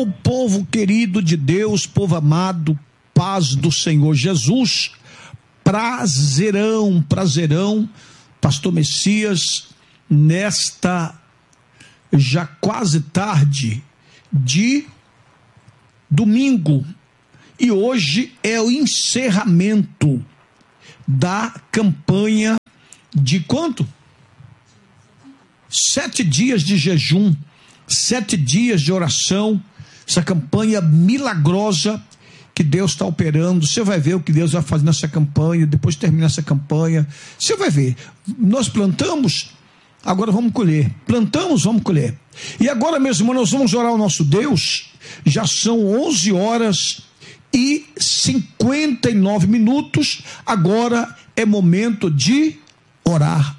Alô, povo querido de Deus, povo amado, paz do Senhor Jesus, prazerão, pastor Messias, nesta já quase tarde de domingo, e hoje é o encerramento da campanha de quanto? 7 dias de jejum, 7 dias de oração, essa campanha milagrosa que Deus está operando. Você vai ver o que Deus vai fazer nessa campanha, depois terminar essa campanha, você vai ver. Nós plantamos, agora vamos colher, plantamos, vamos colher. E agora, meus irmãos, nós vamos orar ao nosso Deus. Já são 11 horas e 59 minutos, agora é momento de orar